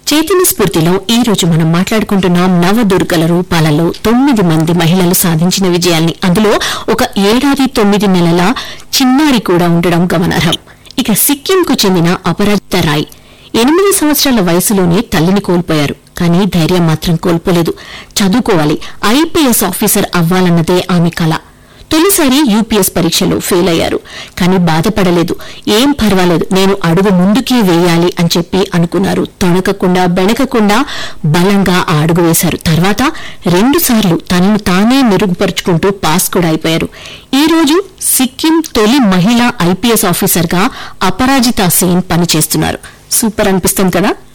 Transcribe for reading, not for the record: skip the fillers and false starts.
చైతన్య స్ఫూర్తిలో ఈ రోజు మనం మాట్లాడుకుంటున్నాం నవదుర్గల రూపాలలో 9 మంది మహిళలు సాధించిన విజయాల్ని. అందులో ఒక 1 ఏడాది 9 నెలల చిన్నారి కూడా ఉండడం గమనార్హం. ఇక సిక్కింకు చెందిన అపరాజిత రాయ్ 8 సంవత్సరాల వయసులోనే తల్లిని కోల్పోయారు. కానీ ధైర్యం మాత్రం కోల్పోలేదు. చదువుకోవాలి, ఐపీఎస్ ఆఫీసర్ అవ్వాలన్నదే ఆమె కల. తొలిసారి యూపీఎస్ పరీక్షలో ఫెయిల్ అయ్యారు. కానీ బాధపడలేదు. ఏం పర్వాలేదు, నేను అడుగు ముందుకే వేయాలి అని చెప్పి అనుకున్నారు. తొణకకుండా బెణకకుండా బలంగా ఆ అడుగు వేశారు. తర్వాత 2 సార్లు తనను తానే మెరుగుపరుచుకుంటూ పాస్ కూడా అయిపోయారు. ఈ రోజు సిక్కిం తొలి మహిళా ఐపీఎస్ ఆఫీసర్ గా అపరాజిత సేన్ పనిచేస్తున్నారు. సూపర్ అనిపిస్తుంది కదా.